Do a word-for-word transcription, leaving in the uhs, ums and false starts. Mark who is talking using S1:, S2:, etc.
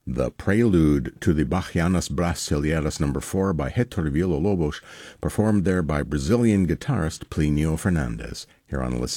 S1: the prelude to the Bachianas Brasileiras number four by Héctor Villa-Lobos, performed there by Brazilian guitarist Plínio Fernandes, here on Listen